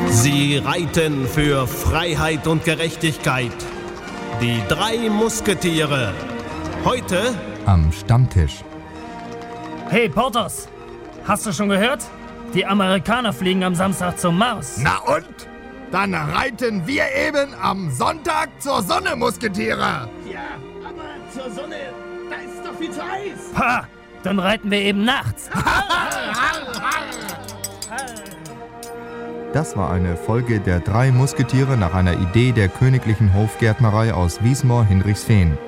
Sie reiten für Freiheit und Gerechtigkeit. Die 3 Musketiere. Heute am Stammtisch. Hey Porthos, hast du schon gehört? Die Amerikaner fliegen am Samstag zum Mars. Na und? Dann reiten wir eben am Sonntag zur Sonne, Musketiere. Ja, aber zur Sonne, da ist doch viel zu heiß. Ha, dann reiten wir eben nachts. Das war eine Folge der 3 Musketiere nach einer Idee der königlichen Hofgärtnerei aus Wiesmoor-Hinrichsfehn.